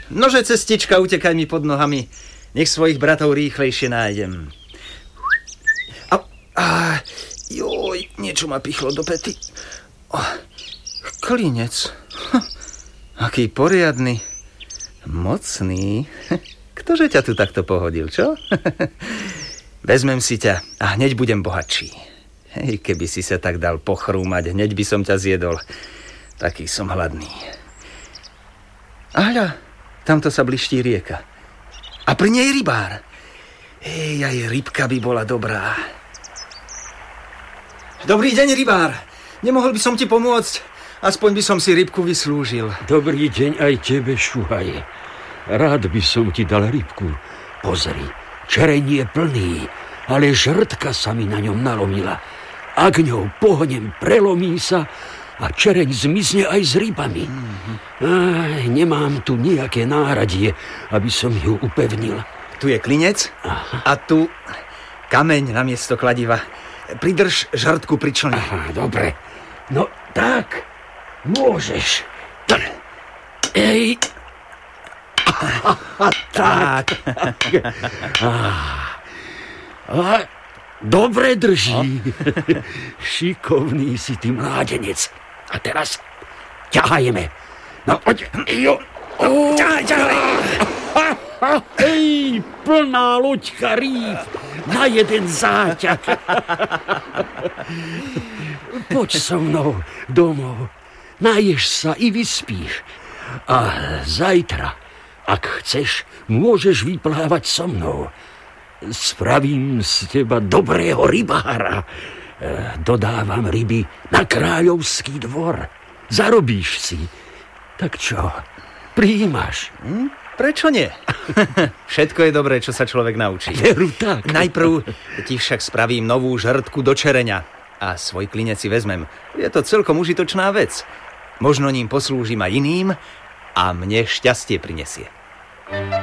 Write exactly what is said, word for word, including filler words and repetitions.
Nože, cestička, utekaj mi pod nohami. Nech svojich bratov rýchlejšie nájdem. A, a, joj, niečo ma pichlo do pety. O, klinec. Hm, aký poriadny. Mocný. Ktože ťa tu takto pohodil, čo? Vezmem si ťa a hneď budem bohatší. Hej, keby si sa tak dal pochrúmať, hneď by som ťa zjedol. Taký som hladný. A hľa, tamto sa bliští rieka. A pri nej rybár. Hej, aj rybka by bola dobrá. Dobrý deň, rybár. Nemohol by som ti pomôcť? Aspoň by som si rybku vyslúžil. Dobrý deň aj tebe, Šuhaj. Rád by som ti dal rybku. Pozri, čereň je plný, ale žrtka sa mi na ňom nalomila. Ak ňou pohnem, prelomí sa a čereň zmizne aj s rybami. Mm-hmm. Aj, nemám tu nejaké náradie, aby som ju upevnil. Tu je klinec. Aha. A tu kameň namiesto kladiva. Pridrž žrtku pri člne. Aha, dobre. No tak, môžeš. Ej. Tak. A dobre drží. Šikovný si ty, mládenec. A teraz ťahajeme. No poď. Jo. Ťahaj, ťahaj. Ej, plná loďka rýb na jeden záťah. Poď so mnou domov. Naješ sa i vyspíš. A zajtra, ak chceš, môžeš vyplávať so mnou. Spravím z teba dobrého rybára. Dodávam ryby na kráľovský dvor. Zarobíš si. Tak čo, prijímaš? Hm? Prečo nie? Všetko je dobré, čo sa človek naučí. Veru tak. Najprv ti však spravím novú žrtku do čereňa a svoj klinec si vezmem. Je to celkom užitočná vec. Možno ním poslúžim aj iným a mne šťastie prinesie.